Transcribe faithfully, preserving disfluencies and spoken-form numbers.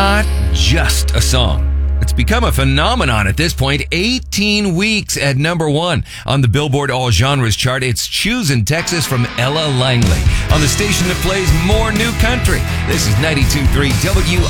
not just a song. It's become a phenomenon at this point. eighteen weeks at number one on the Billboard All Genres chart. It's Choosing Texas from Ella Langley on the station that plays more new country. This is ninety-two point three W